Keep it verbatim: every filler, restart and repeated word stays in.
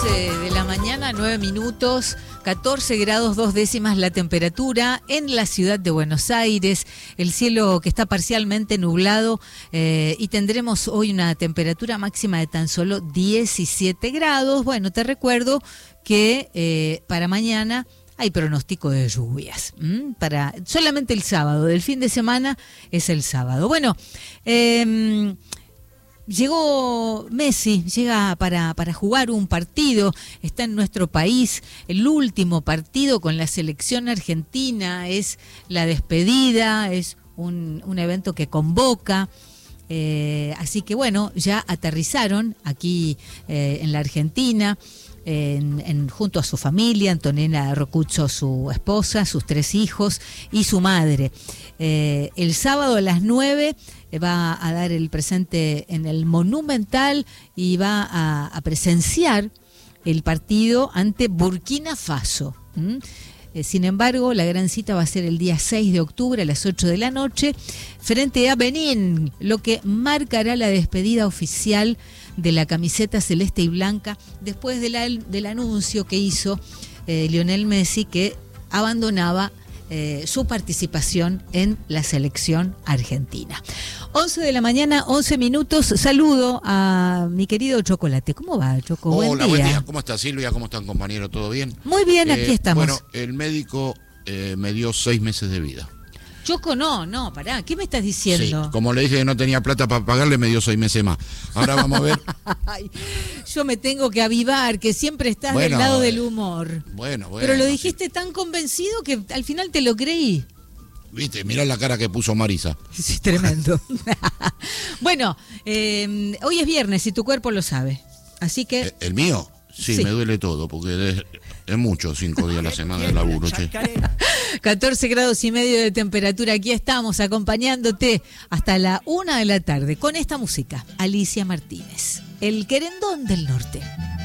once de la mañana, nueve minutos, catorce grados dos décimas la temperatura en la ciudad de Buenos Aires, el cielo que está parcialmente nublado eh, y tendremos hoy una temperatura máxima de tan solo diecisiete grados. Bueno, te recuerdo que eh, para mañana hay pronóstico de lluvias, ¿m? para solamente el sábado, del fin de semana es el sábado. Bueno, eh, llegó Messi, llega para, para jugar un partido, está en nuestro país, el último partido con la selección argentina, es la despedida, es un, un evento que convoca. Eh, así que bueno, ya aterrizaron aquí eh, en la Argentina. En, en, junto a su familia, Antonella Rocuccio, su esposa, sus tres hijos y su madre. Eh, el sábado a las nueve eh, va a dar el presente en el Monumental y va a, a presenciar el partido ante Burkina Faso. ¿Mm? Eh, sin embargo, la gran cita va a ser el día seis de octubre a las ocho de la noche frente a Benín, lo que marcará la despedida oficial de la camiseta celeste y blanca después de la, del anuncio que hizo eh, Lionel Messi, que abandonaba eh, su participación en la selección argentina. once de la mañana, once minutos. Saludo a mi querido Chocolate. ¿Cómo va, Choco? Hola, buen día. buen día. ¿Cómo está Silvia? ¿Cómo están, compañeros? ¿Todo bien? Muy bien, aquí eh, estamos. Bueno, el médico eh, me dio seis meses de vida. Choco, no, no, pará, ¿qué me estás diciendo? Sí, como le dije que no tenía plata para pagarle, me dio seis meses más. Ahora vamos a ver. Ay, yo me tengo que avivar, que siempre estás bueno, del lado eh, del humor. Bueno, bueno. Pero lo dijiste sí. tan convencido que al final te lo creí. Viste, mirá la cara que puso Marisa. Sí, tremendo. Bueno, eh, hoy es viernes y tu cuerpo lo sabe. Así que... ¿El, el mío? Sí, sí, me duele todo, porque es, es mucho, cinco días a la semana de laburo, che. catorce grados y medio de temperatura, aquí estamos acompañándote hasta la una de la tarde con esta música. Alicia Martínez, el querendón del norte.